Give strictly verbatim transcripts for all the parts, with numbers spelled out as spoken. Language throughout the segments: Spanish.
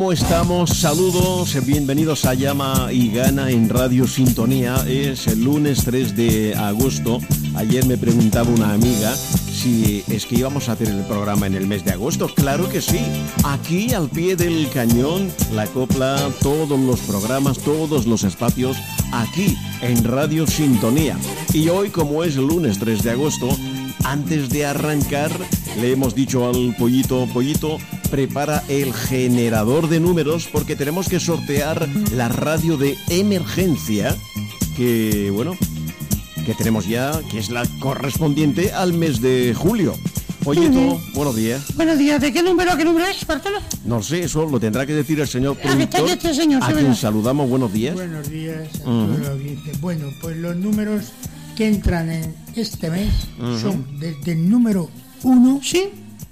¿Cómo estamos? Saludos, bienvenidos a Llama y Gana en Radio Sintonía. Es el lunes tres de agosto. Ayer me preguntaba una amiga si es que íbamos a hacer el programa en el mes de agosto. Claro que sí. Aquí al pie del cañón, la copla, todos los programas, todos los espacios, aquí en Radio Sintonía. Y hoy, como es el lunes tres de agosto, antes de arrancar, le hemos dicho al pollito, pollito, prepara el generador de números porque tenemos que sortear la radio de emergencia que, bueno, que tenemos ya, que es la correspondiente al mes de julio. Pollito, uh-huh. Buenos días. Buenos días. ¿De qué número a qué número es, Bartolo? No sé, eso lo tendrá que decir el señor productor, ah, este señor, a quien saludamos. Buenos días. Buenos días a uh-huh. toda la audiencia. Bueno, pues los números que entran en este mes uh-huh. son desde el número uno ¿sí?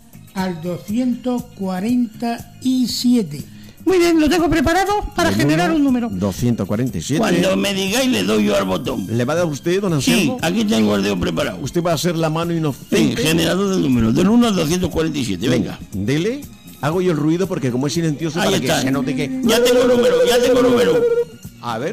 al doscientos cuarenta y siete. Muy bien, lo tengo preparado para generar un número. doscientos cuarenta y siete. Cuando me digáis le doy yo al botón. ¿Le va a dar usted, don Anselmo? Sí, aquí tengo el dedo preparado. Usted va a hacer la mano inocente. Sí, generador de números, del uno al doscientos cuarenta y siete, venga. Dele, hago yo el ruido porque como es silencioso, ahí para está. Que se note que... Ya tengo número, ya tengo número. A ver.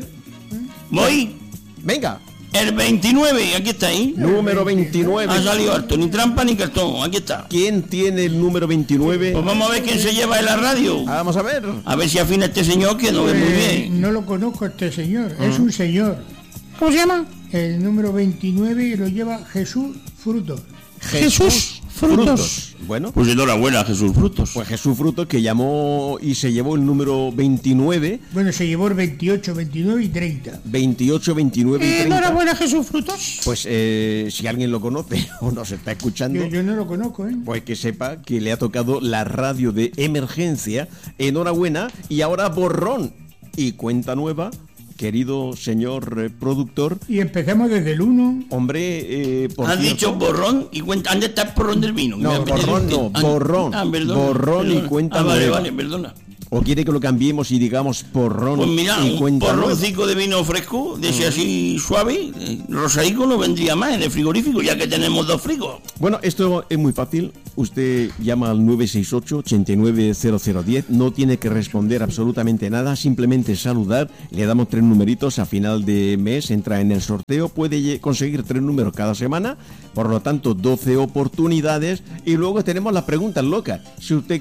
Voy. Venga. El veintinueve, aquí está ahí. Número veintinueve. Ha salido alto, ni trampa ni cartón, aquí está. ¿Quién tiene el número veintinueve? Pues vamos a ver quién se lleva en la radio. Vamos a ver. A ver si afina este señor que no ve muy bien. No lo conozco este señor, uh-huh. es un señor. ¿Cómo se llama? El número veintinueve lo lleva Jesús Frutos. Jesús Frutos. Frutos. Bueno, pues enhorabuena, Jesús Frutos. Pues Jesús Frutos, que llamó y se llevó el número veintinueve. Bueno, se llevó el veintiocho, veintinueve y treinta. veintiocho, veintinueve y treinta. Enhorabuena, Jesús Frutos. Pues eh, si alguien lo conoce o nos está escuchando, yo, yo no lo conozco, ¿eh? Pues que sepa que le ha tocado la radio de emergencia. Enhorabuena. Y ahora borrón y cuenta nueva. Querido señor eh, productor. Y empezamos desde el uno. Hombre, eh, por ¿Has cierto, dicho borrón y cuenta? ¿Dónde está el borrón del vino? No, borrón no, borrón. Ah, perdona, borrón perdona. y cuenta ah, vale, nueva. vale, perdona. ¿O quiere que lo cambiemos y digamos porrón pues mira, y cuenta un nueva? porroncico de vino fresco, de ese uh-huh. así suave, rosadico no vendría más en el frigorífico, ya que tenemos dos frigos. Bueno, esto es muy fácil. Usted llama al nueve seis ocho, ocho nueve cero cero uno cero. No tiene que responder absolutamente nada, simplemente saludar. Le damos tres numeritos a final de mes, entra en el sorteo, puede conseguir tres números cada semana, por lo tanto doce oportunidades. Y luego tenemos las preguntas locas. Si usted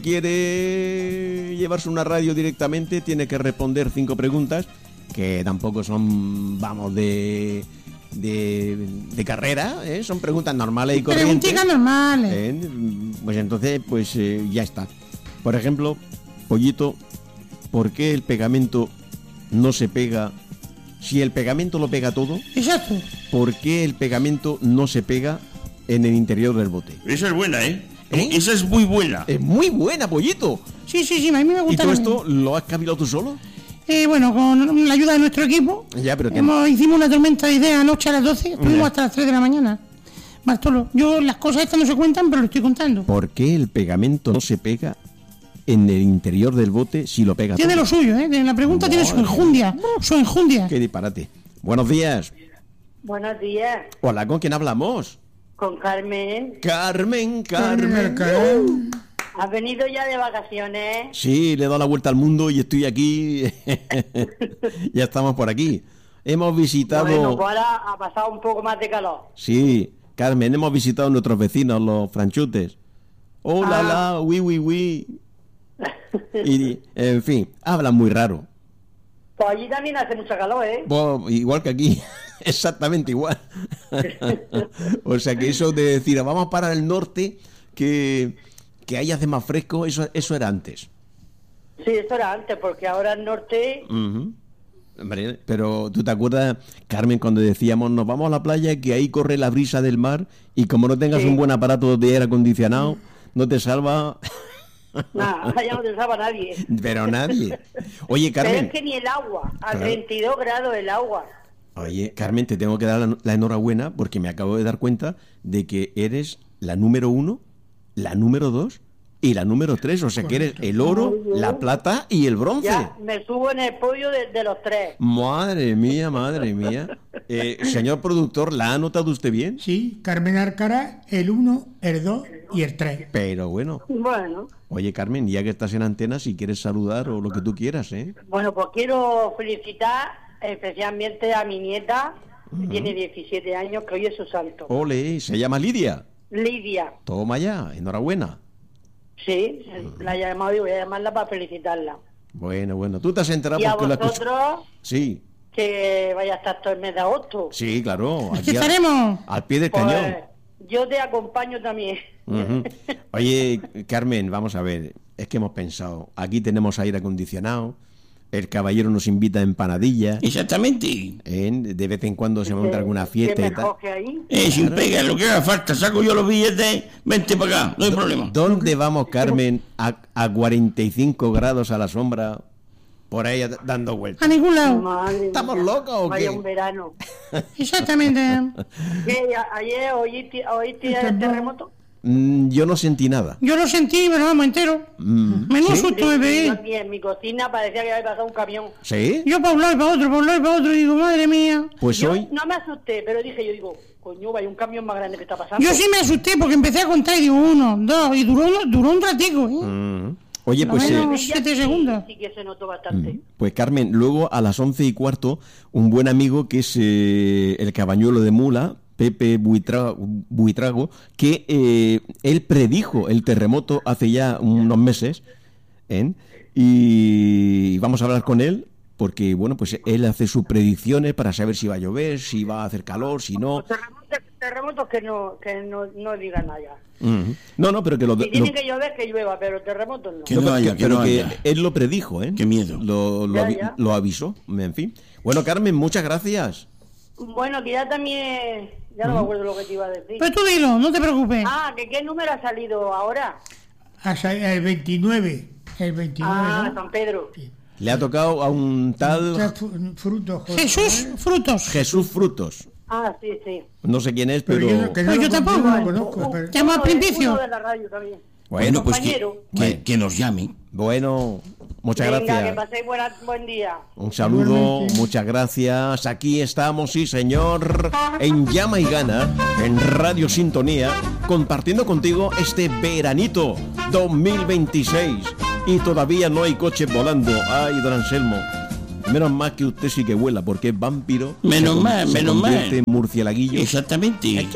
quiere llevarse una radio directamente, tiene que responder cinco preguntas, que tampoco son, vamos, de... De, de carrera, ¿eh? Son preguntas normales y corrientes. Preguntas normales. ¿Eh? Pues entonces, pues eh, ya está. Por ejemplo, pollito, ¿por qué el pegamento no se pega? Si el pegamento lo pega todo, exacto. ¿Por qué el pegamento no se pega en el interior del bote? Esa es buena, ¿eh? ¿Eh? Esa es muy buena. Es muy buena, pollito. Sí, sí, sí, a mí me gusta. ¿Y todo esto lo has cavilado tú solo? Eh, bueno, con la ayuda de nuestro equipo, ya, pero hemos, hicimos una tormenta de ideas anoche a las doce, estuvimos ya hasta las tres de la mañana. Bartolo, yo las cosas estas no se cuentan, pero lo estoy contando. ¿Por qué el pegamento no se pega en el interior del bote si lo pega tiene todo? Lo suyo, ¿eh? La pregunta Madre. Tiene su enjundia, su enjundia. Qué disparate. Buenos días. Buenos días. Hola, ¿con quién hablamos? Con Carmen. Carmen, Carmen. Carmen. ¿Has venido ya de vacaciones? Sí, le he dado la vuelta al mundo y estoy aquí. Ya estamos por aquí. Hemos visitado... Bueno, pues ahora ha pasado un poco más de calor. Sí, Carmen, hemos visitado a nuestros vecinos, los franchutes. Hola, ah. la, uy, uy, uy. Y, en fin, hablan muy raro. Pues allí también hace mucha calor, ¿eh? Pues, igual que aquí, exactamente igual. O sea que eso de decir, vamos para el norte, que... que ahí hace más fresco, eso eso era antes. Sí, eso era antes, porque ahora el norte... Uh-huh. Hombre, pero ¿tú te acuerdas, Carmen, cuando decíamos nos vamos a la playa, que ahí corre la brisa del mar y como no tengas sí. un buen aparato de aire acondicionado, no te salva... Nada, ya no te salva nadie. Pero nadie. Oye, Carmen... Pero es que ni el agua, a claro. treinta y dos grados el agua. Oye, Carmen, te tengo que dar la, la enhorabuena porque me acabo de dar cuenta de que eres la número uno, la número dos y la número tres, o sea que eres el oro, la plata y el bronce. Ya, me subo en el podio de, de los tres. Madre mía, madre mía. Eh, señor productor, ¿la ha anotado usted bien? Sí, Carmen Arcara, el uno, el dos y el tres. Pero bueno. Bueno, Oye, Carmen, ya que estás en antena, si quieres saludar o lo que tú quieras, ¿eh? bueno, pues quiero felicitar especialmente a mi nieta, que tiene diecisiete años, que hoy es su santo. Ole, se llama Lidia. Lidia. Toma ya, enhorabuena. Sí, la he llamado y voy a llamarla para felicitarla. Bueno, bueno, tú te has enterado Y a porque la escuch- vosotros, Sí, que vaya a estar todo el mes de agosto. sí, claro. Aquí Aquí a- estaremos. al pie del Pues, cañón. yo te acompaño también. Ujú. Oye, Carmen, vamos a ver, es que hemos pensado, aquí tenemos aire acondicionado, el caballero nos invita a empanadillas, Exactamente. ¿eh? De vez en cuando se monta alguna fiesta ¿Qué y tal. mejor que ahí? Eh, sin pega, lo que haga falta, saco yo los billetes, vente para acá, no hay problema. ¿Dónde vamos, Carmen, a, a cuarenta y cinco grados a la sombra, por ahí d- dando vueltas? A ningún lado. Madre ¿Estamos mía, locos o vaya qué? un verano. Exactamente. ¿Qué? ¿A- ¿Ayer oíste, oíste el terremoto? Mm, yo no sentí nada. Yo lo sentí, pero vamos, entero. Mm, Menudo ¿sí? susto me Yo pegué. aquí en mi cocina parecía que había pasado un camión. ¿Sí? Yo para un lado y para otro, para un lado y para otro, y digo, madre mía. Pues Yo hoy... no me asusté, pero dije, yo digo, coño, vaya un camión más grande que está pasando. Yo sí me asusté porque empecé a contar y digo, uno, dos, y duró, uno- duró un ratico, ¿eh? Mm. Oye, A pues... ver, eh, no. Sí, siete sí, segundos. Sí que se notó bastante. Pues Carmen, luego a las once y cuarto, un buen amigo que es eh, el cabañuelo de Mula, Pepe Buitra- Buitrago, que eh, él predijo el terremoto hace ya unos meses, ¿eh? Y vamos a hablar con él, porque bueno, pues él hace sus predicciones para saber si va a llover, si va a hacer calor, si no. Terremotos, terremotos que no que no, no digan nada. Ujú. No, no, pero que lo... Si lo- tiene que llover, que llueva, pero terremotos no. Que no haya, que pero no que haya. él lo predijo, ¿eh? Qué miedo. Lo, lo, Ya, avi- ya. lo avisó, en fin. Bueno, Carmen, muchas gracias. Bueno, que ya también... Ya no me acuerdo lo que te iba a decir. Pero tú dilo, no te preocupes. Ah, que qué número ha salido ahora. Hasta el veintinueve. El veintinueve, Ah, ¿no? San Pedro. Le ha tocado a un tal Tres fu- frutos, José. Jesús, frutos. Jesús Frutos. Ah, sí, sí. No sé quién es, pero... Pero yo, no- que no Pero lo yo con- tampoco. no lo conozco. Pero... Llama al Uno de- principio. uno de la radio también. Bueno, pues que, compañero. que, que nos llame. Bueno, muchas Venga, que gracias. paséis buena, buen día. Un saludo, Igualmente. muchas gracias. Aquí estamos, sí señor, en Llama y Gana, en Radio Sintonía, compartiendo contigo este veranito dos mil veintiséis. Y todavía no hay coches volando. Ay, don Anselmo. Menos mal que usted sí que vuela, porque es vampiro. Menos se con- mal, se menos convierte mal. en murcielaguillo Exactamente.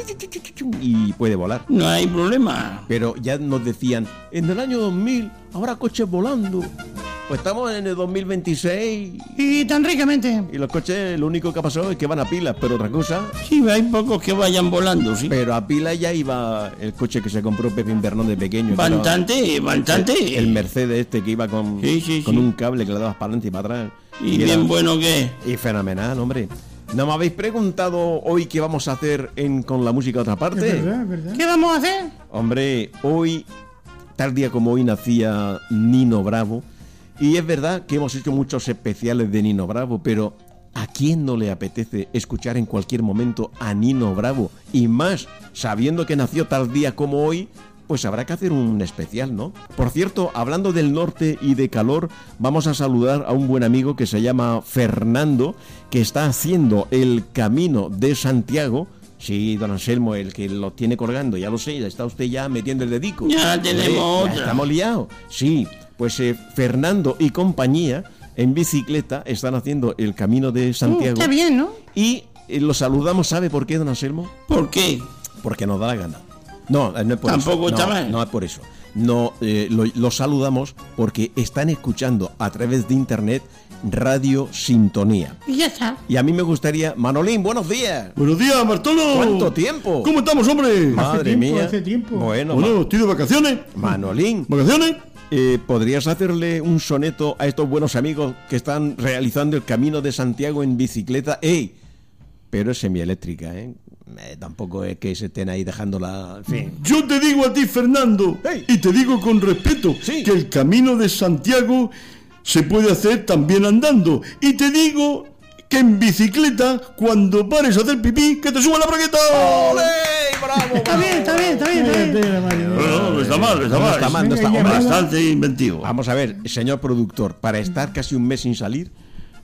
y puede volar. No hay problema. Pero ya nos decían, en el año dos mil habrá coches volando. Pues estamos en el dos mil veintiséis Y tan ricamente. y los coches lo único que ha pasado es que van a pilas, pero otra cosa, Sí, hay pocos que vayan volando, sí. pero a pilas ya iba el coche que se compró Pepe Invernón de pequeño. que era Bastante, bastante. El Mercedes este que iba con, Sí, sí, con sí. un cable que le dabas para adelante y para atrás. Y era- bien bueno que... y fenomenal, hombre. ¿No me habéis preguntado hoy qué vamos a hacer en, con la música a otra Es parte? verdad, es verdad. ¿Qué vamos a hacer? Hombre, hoy, tal día como hoy, nacía Nino Bravo. Y es verdad que hemos hecho muchos especiales de Nino Bravo, pero ¿a quién no le apetece escuchar en cualquier momento a Nino Bravo? Y más, sabiendo que nació tal día como hoy, pues habrá que hacer un especial, ¿no? Por cierto, hablando del norte y de calor, vamos a saludar a un buen amigo que se llama Fernando, que está haciendo el Camino de Santiago. Sí, don Anselmo, el que lo tiene colgando, ya lo sé, ya está usted ya metiendo el dedico. Ya tenemos Hombre, ya otra. estamos liados. Sí, pues eh, Fernando y compañía en bicicleta están haciendo el Camino de Uh, Santiago. está bien, ¿no? Y eh, lo saludamos, ¿sabe por qué, don Anselmo? ¿Por qué? Porque nos da la gana. No, eh, no es por Tampoco eso. está No, mal. no es por eso. No, eh, lo, lo saludamos porque están escuchando a través de internet Radio Sintonía. Y ya está. Y a mí me gustaría... Manolín, buenos días. Buenos días, Bartolo. ¿Cuánto tiempo? ¿Cómo estamos, hombre? Madre tiempo, mía. hace tiempo. Bueno, Bueno, estoy de vacaciones. Ma- Manolín, ¿Vacaciones? eh, ¿podrías hacerle un soneto a estos buenos amigos que están realizando el Camino de Santiago en bicicleta? ¡Ey! Pero es semieléctrica, ¿eh? Eh, tampoco es que se estén ahí dejándola... En fin. Yo te digo a ti, Fernando, Hey. y te digo con respeto, Sí. que el camino de Santiago se puede hacer también andando. Y te digo que en bicicleta, cuando pares a hacer pipí, que te suba la bragueta. ¡Ole! ¡Bravo! Está bien, está bien, está bien, está bien. Espera, Mario. No, no, no está mal, no está No mal. está mal, no está Venga, mal. llamada. Bastante inventivo. Vamos a ver, señor productor, para estar casi un mes sin salir,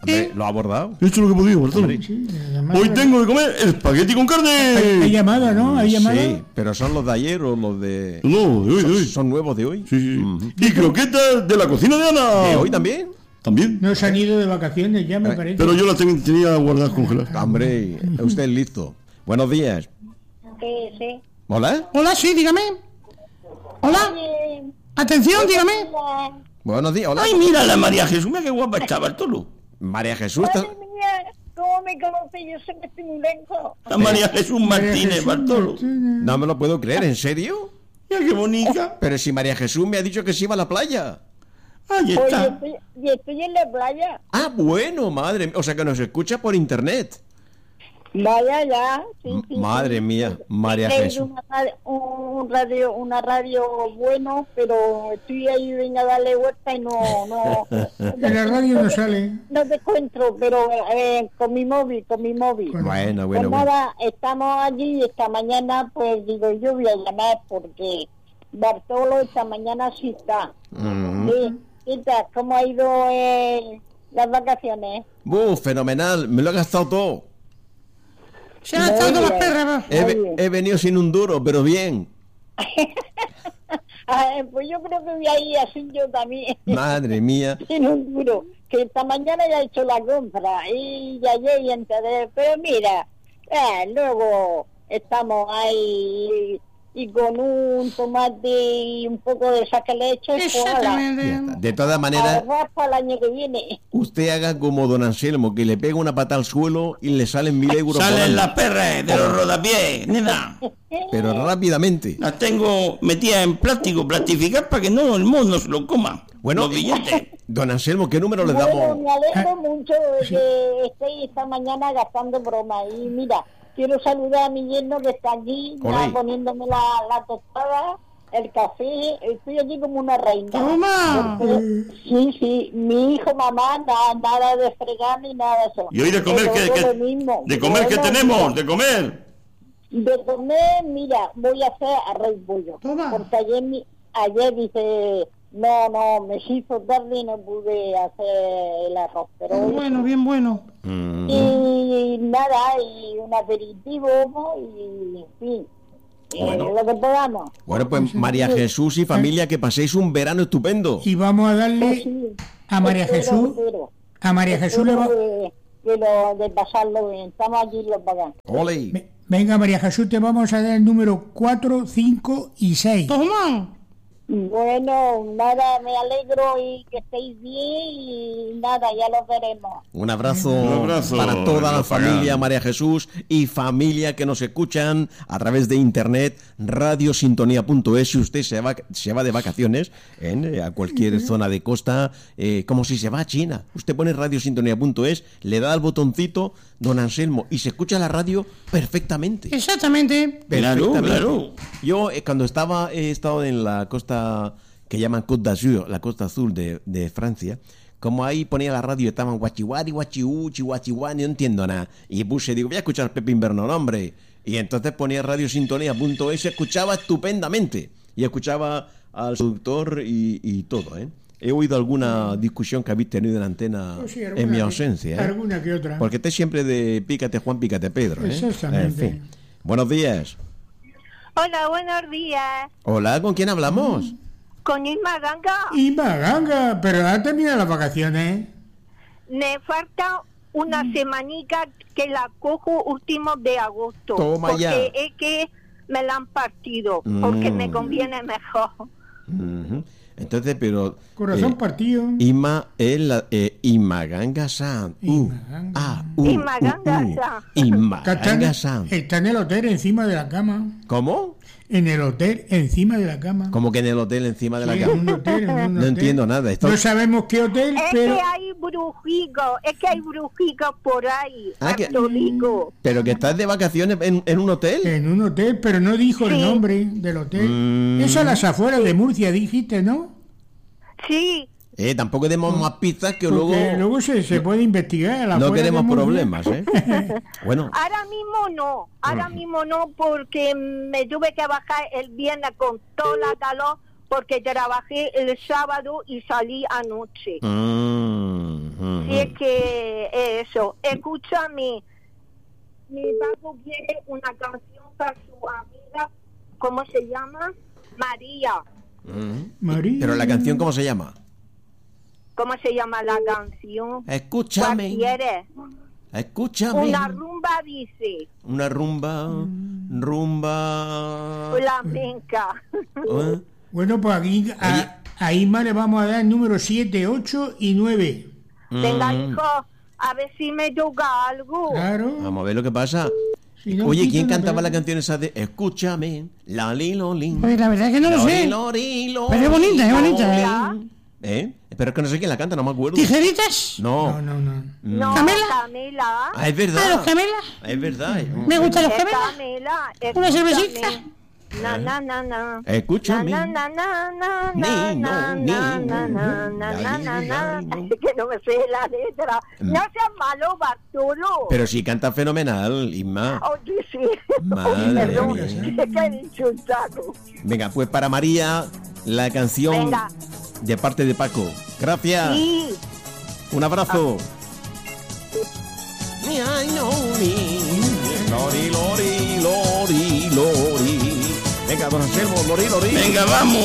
Hombre, lo ha abordado. Esto es lo que he podido, Bartolo. Sí, además, Hoy tengo de comer espagueti con Hay, hay carne. llamada, ¿no? Hay llamada. Sí, pero son los de ayer o los de... No, de hoy, de ¿Son, hoy. son nuevos de hoy? Sí, sí. Ujú. Y croquetas de la cocina de Ana. ¿De hoy también? También. No se han ido de vacaciones ya, me parece. Pero yo las ten- tenía guardadas congeladas. Hombre, usted es listo. Buenos días. Sí, sí. ¿Hola? Hola, sí, dígame. Hola. Atención, dígame. Buenos días, hola. Ay, mira la María Jesús, mira qué guapa está, Bartolo. María Jesús. ¿está- Madre mía, ¿cómo me conoce? Yo sé que estoy muy lejos. La María Jesús María Martínez, Jesús Bartolo. Martínez. No me lo puedo creer, ¿en serio? Mira qué bonita. Pero si María Jesús me ha dicho que se iba a la playa. Ahí Oye, está. estoy, y estoy en la playa. Ah, bueno, madre mía. O sea que nos escucha por internet. Vaya ya. Sí, sí, Madre sí. mía, María Es Jesús. Una, radio- un radio, una radio bueno, pero estoy ahí, venga a darle vuelta y no, no, En la radio no sale. no te encuentro, pero eh, con mi móvil, con mi móvil. Bueno. Bueno, Pues bueno, bueno. nada, estamos allí y esta mañana, pues digo, yo voy a llamar porque Bartolo esta mañana sí está. Mm. Sí, ¿qué tal? ¿Cómo ha ido eh, las vacaciones? Uh, fenomenal, me lo he gastado todo. Se han gastado las perras, va. He, Muy ve- bien. he venido sin un duro, pero bien. Ah, pues yo creo que voy a ir así yo también. Madre mía. Sin un duro, que esta mañana ya he hecho la compra y ya ayer y entonces, pero mira, eh, luego estamos ahí y con un tomate y un poco de saque leche, pues ala, Ya está. Exactamente. De todas maneras, ahorrar para el año que viene. usted haga como don Anselmo, que le pega una pata al suelo y le salen mil euros por Salen año. las perras de los rodapiés, nena. Pero rápidamente. Las tengo metidas en plástico, plastificadas para que no el mono se lo coma. Bueno, Los billetes. Don Anselmo, ¿qué número le Bueno, damos? me alegro mucho de que estéis esta mañana gastando broma. Y mira, quiero saludar a mi yerno que está aquí, ya Ole. poniéndome la, la tostada, el café. Estoy aquí como una reina. Toma. Porque- sí, sí, mi hijo, mamá, nada, nada de fregar ni nada de eso. ¿Y hoy de comer Pero qué, yo qué- lo mismo. de comer qué Bueno, tenemos? ¿De comer? De comer, mira, voy a hacer arroz pollo. Toma. Porque ayer, mi- ayer dice, no, no, me hizo tarde y no pude hacer el arroz. Pero hoy- Bueno, bien bueno. Mm. y nada, y un aperitivo, ¿no? Y en fin, eh, Bueno. lo que podamos. Bueno, pues María Jesús y familia, que paséis un verano estupendo. Y vamos a Pues darle sí, a María espero, Jesús. espero, A María Jesús le va. espero de, de lo, de pasarlo bien. Estamos aquí los pagamos. Ole. Ve- Venga, María Jesús, te vamos a dar el número cuatro, cinco y seis. Toma. Bueno, nada, me alegro y que estéis bien y nada, ya lo veremos. Un abrazo, Un abrazo, para toda la Rafael. familia María Jesús y familia que nos escuchan a través de internet, radiosintonía punto es. Si usted se va, se va de vacaciones en, eh, a cualquier zona de costa, eh, como si se va a China, usted pone radiosintonía punto es, le da al botoncito, don Anselmo, y se escucha la radio perfectamente. Exactamente. Claro, Perfectamente. claro. Yo, eh, cuando estaba, he estado en la costa que llaman Côte d'Azur, la costa azul de, de Francia, como ahí ponía la radio, estaban guachihuari, guachiuchi, guachihuani, no entiendo nada. Y puse, digo, voy a escuchar Pepe Invernol, hombre. Y entonces ponía radiosintonía punto es, escuchaba estupendamente. Y escuchaba al productor y, y todo, ¿eh? He oído alguna discusión que habéis tenido en la antena Pues sí, en alguna mi que- ausencia, ¿eh? Alguna que otra. Porque esté siempre de pícate Juan, pícate Pedro, ¿eh? Exactamente. En fin. Buenos días. Hola, buenos días. Hola, ¿con quién hablamos? Con Isma Ganga. Y Maganga, pero ha terminado las vacaciones. Me falta una semanica que la cojo último de agosto. Toma porque ya. es que me la han partido. Porque Mm. me conviene mejor. Ujú. Entonces, pero... Corazón eh, partido. Ima es la... Eh, Imaganga San. Uh, Imaganga. ah, uh, Imaganga uh, uh. San. Que está, en, Imaganga San. está en el hotel encima de la cama. ¿Cómo? En el hotel encima de la cama. Como que en el hotel encima de la Sí, en un cama. hotel, en un No hotel. entiendo nada. Esto... No sabemos qué hotel, Es pero que hay brujicos. Es que hay brujicos por ahí. Ah, que- católicos. Pero que estás de vacaciones en, en un hotel. en un hotel, pero no dijo el Sí. nombre del hotel. Mm. Es a las afueras de Murcia, dijiste, ¿no? Sí. Eh, tampoco demos más pistas que Porque luego... luego se, se puede investigar. a las No afueras de queremos Murcia. problemas, ¿eh? Bueno, Ahora mismo no, ahora mismo no porque me tuve que bajar el viernes con toda la calor porque trabajé el sábado y salí anoche. Mm, mm, Si es que eso, escúchame, mi Paco quiere una canción para su amiga, ¿cómo se llama? María. mm. María. Pero la canción, ¿cómo se llama? ¿Cómo se llama la canción? ¿Cuál Escúchame, quieres? escúchame. Una rumba dice, Una rumba, rumba. flamenca. ¿Eh? Bueno, pues aquí a, a Isma le vamos a dar el número siete, ocho y nueve. Venga, Mm. hijo, a ver si me toca algo. Claro. Vamos a ver lo que pasa. Si no, Oye, quita ¿quién una cantaba la pelota. canción esa de Escúchame, la li lo lin? Pues la verdad es que no lo Lori, sé. lori, lori, Pero es bonita, es bonita, lori. ¿Eh? Pero es que no sé quién la canta, no me acuerdo. ¿Tijeritas? No. No, no, no. No, ¿Camela? Camela. Ah, es Ah, verdad. los camelas. Es verdad. Me gustan los Es camelas. Camela. Una escúchame. cervecita. Na, na, na, na. Escúchame. Na, na, na, na, Ni, na, no, na, ni, na, no, na, na, no. na, Ay, na, na, ay, na. no. Es que no me sé la letra. No seas malo, Bartolo. Pero sí canta fenomenal, Isma. Oye, sí. Madre Perdón, mía. es que he dicho un saco. Venga, pues para María, la canción Venga. de parte de Paco. Gracias. Sí. Un abrazo. Ni, ay, no, ni. Lori, lori, lori, lori. Venga, don Anselmo, lori, lori. Venga, vamos.